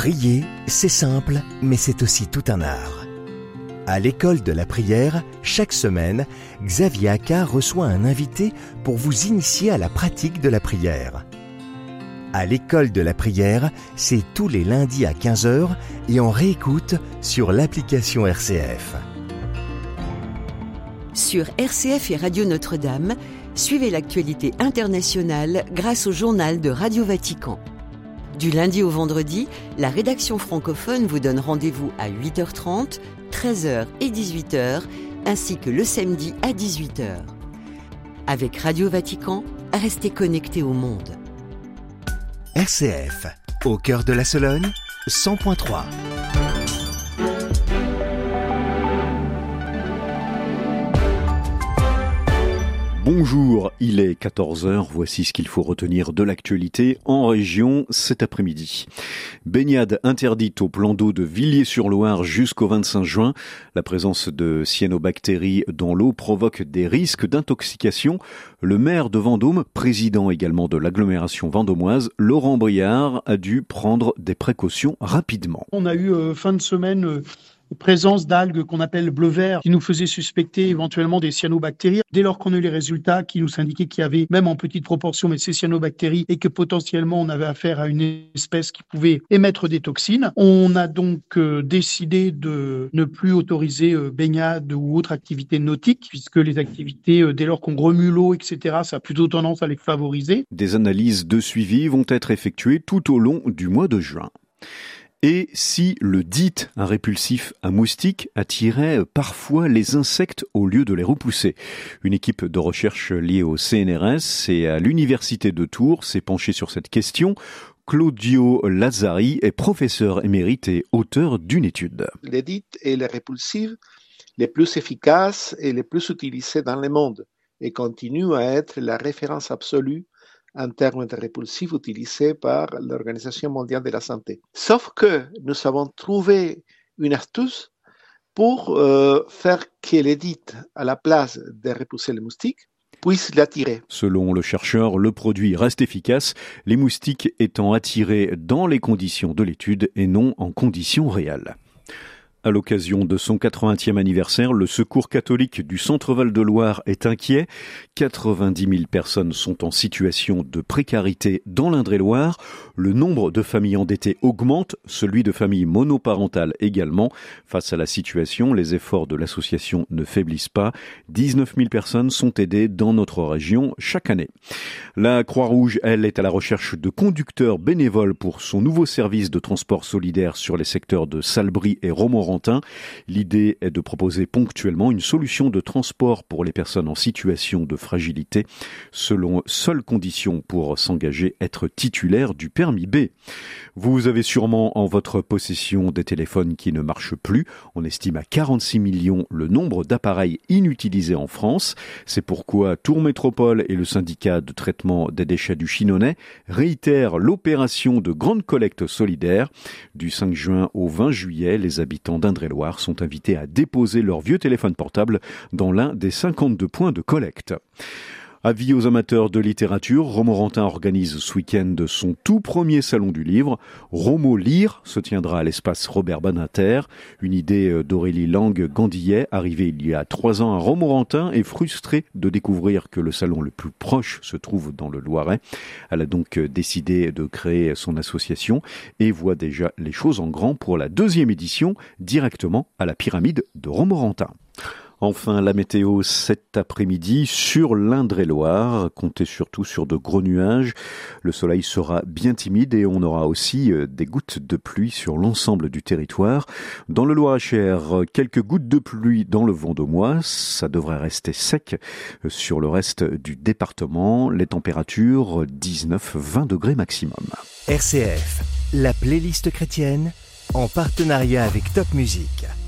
Prier, c'est simple, mais c'est aussi tout un art. À l'école de la prière, chaque semaine, Xavier Accard reçoit un invité pour vous initier à la pratique de la prière. À l'école de la prière, c'est tous les lundis à 15h et on réécoute sur l'application RCF. Sur RCF et Radio Notre-Dame, suivez l'actualité internationale grâce au journal de Radio Vatican. Du lundi au vendredi, la rédaction francophone vous donne rendez-vous à 8h30, 13h et 18h, ainsi que le samedi à 18h. Avec Radio Vatican, restez connectés au monde. RCF, au cœur de la Sologne, 100.3. Bonjour, il est 14h, voici ce qu'il faut retenir de l'actualité en région cet après-midi. Baignade interdite au plan d'eau de Villiers-sur-Loire jusqu'au 25 juin. La présence de cyanobactéries dans l'eau provoque des risques d'intoxication. Le maire de Vendôme, président également de l'agglomération vendômoise, Laurent Briard, a dû prendre des précautions rapidement. On a eu fin de semaine présence d'algues qu'on appelle bleu-vert qui nous faisaient suspecter éventuellement des cyanobactéries. Dès lors qu'on a eu les résultats qui nous indiquaient qu'il y avait, même en petite proportion, mais ces cyanobactéries et que potentiellement on avait affaire à une espèce qui pouvait émettre des toxines, on a donc décidé de ne plus autoriser baignade ou autre activité nautique puisque les activités, dès lors qu'on remue l'eau, etc., ça a plutôt tendance à les favoriser. Des analyses de suivi vont être effectuées tout au long du mois de juin. Et si le DEET, un répulsif à moustiques, attirait parfois les insectes au lieu de les repousser? Une équipe de recherche liée au CNRS et à l'Université de Tours s'est penchée sur cette question. Claudio Lazzari est professeur émérite et auteur d'une étude. Les DEET est le répulsif les plus efficaces et les plus utilisés dans le monde et continue à être la référence absolue en termes de répulsifs utilisés par l'Organisation mondiale de la santé. Sauf que nous avons trouvé une astuce pour faire que les DEET, à la place de repousser les moustiques, puissent l'attirer. Selon le chercheur, le produit reste efficace, les moustiques étant attirés dans les conditions de l'étude et non en conditions réelles. À l'occasion de son 80e anniversaire, le Secours catholique du Centre-Val de Loire est inquiet. 90 000 personnes sont en situation de précarité dans l'Indre-et-Loire. Le nombre de familles endettées augmente, celui de familles monoparentales également. Face à la situation, les efforts de l'association ne faiblissent pas. 19 000 personnes sont aidées dans notre région chaque année. La Croix-Rouge, elle, est à la recherche de conducteurs bénévoles pour son nouveau service de transport solidaire sur les secteurs de Salbris et Romorantin. L'idée est de proposer ponctuellement une solution de transport pour les personnes en situation de fragilité, selon seule condition pour s'engager, être titulaire du permis B. Vous avez sûrement en votre possession des téléphones qui ne marchent plus. On estime à 46 millions le nombre d'appareils inutilisés en France. C'est pourquoi Tours Métropole et le syndicat de traitement des déchets du Chinonais réitèrent l'opération de grande collecte solidaire. Du 5 juin au 20 juillet, les habitants d'Indre-et-Loire sont invités à déposer leur vieux téléphone portable dans l'un des 52 points de collecte. Avis aux amateurs de littérature, Romorantin organise ce week-end son tout premier salon du livre. Romo Lire se tiendra à l'espace Robert Badinter. Une idée d'Aurélie Lang-Gandillet, arrivée il y a 3 ans à Romorantin et frustrée de découvrir que le salon le plus proche se trouve dans le Loiret. Elle a donc décidé de créer son association et voit déjà les choses en grand pour la 2e édition directement à la pyramide de Romorantin. Enfin, la météo cet après-midi sur l'Indre-et-Loire. Comptez surtout sur de gros nuages. Le soleil sera bien timide et on aura aussi des gouttes de pluie sur l'ensemble du territoire. Dans le Loir-et-Cher, quelques gouttes de pluie dans le Vendômois. Ça devrait rester sec sur le reste du département. Les températures 19-20 degrés maximum. RCF, la playlist chrétienne, en partenariat avec Top Music.